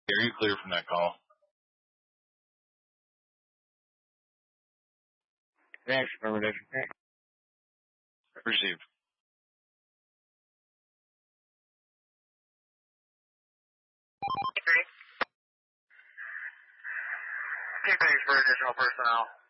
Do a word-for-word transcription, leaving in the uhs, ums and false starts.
Are you clear from that call? Thanks, affirmative. Received. Okay, thanks for additional personnel.